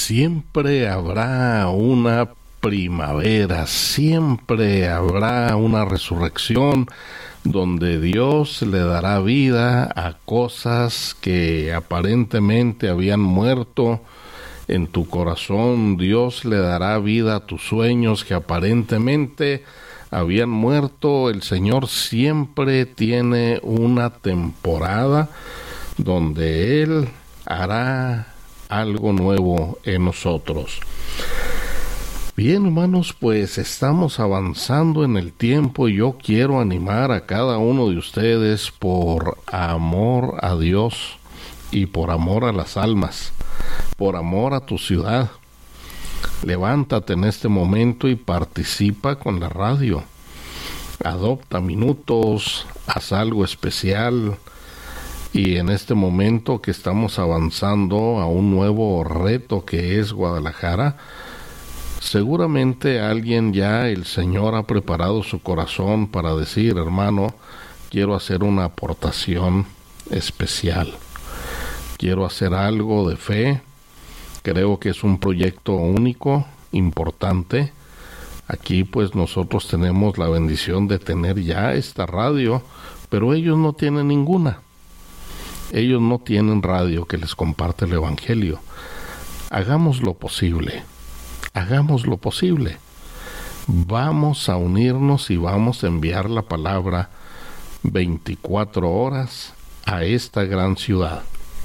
Siempre habrá una primavera, siempre habrá una resurrección donde Dios le dará vida a cosas que aparentemente habían muerto en tu corazón. Dios le dará vida a tus sueños que aparentemente habían muerto. El Señor siempre tiene una temporada donde Él hará algo nuevo en nosotros. Bien, hermanos, pues estamos avanzando en el tiempo y yo quiero animar a cada uno de ustedes por amor a Dios y por amor a las almas, por amor a tu ciudad. Levántate en este momento y participa con la radio. Adopta minutos, haz algo especial. Y en este momento que estamos avanzando a un nuevo reto que es Guadalajara, seguramente alguien ya, el Señor ha preparado su corazón para decir: hermano, quiero hacer una aportación especial, quiero hacer algo de fe, creo que es un proyecto único, importante. Aquí pues nosotros tenemos la bendición de tener ya esta radio, pero ellos no tienen ninguna. Ellos no tienen radio que les comparte el Evangelio. Hagamos lo posible. Hagamos lo posible. Vamos a unirnos y vamos a enviar la palabra 24 horas a esta gran ciudad.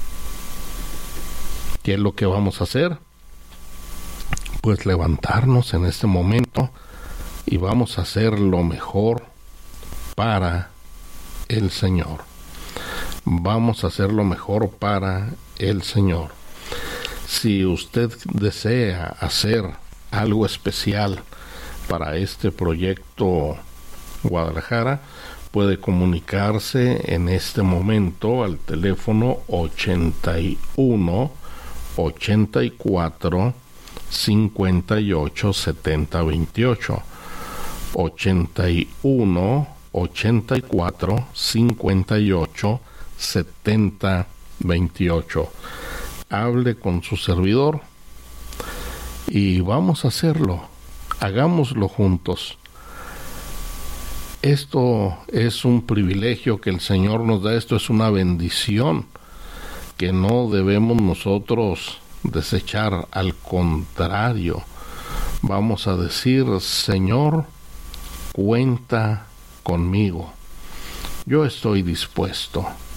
¿Qué es lo que vamos a hacer? Pues levantarnos en este momento y vamos a hacer lo mejor para el Señor. Vamos a hacer lo mejor para el Señor. Si usted desea hacer algo especial para este proyecto Guadalajara, puede comunicarse en este momento al teléfono 81 84 58 70 28. 81 84 58 70 28. Hable con su servidor y vamos a hacerlo. Hagámoslo juntos. Esto es un privilegio que el Señor nos da. Esto es una bendición que no debemos nosotros desechar. Al contrario, vamos a decir: Señor, cuenta conmigo. Yo estoy dispuesto.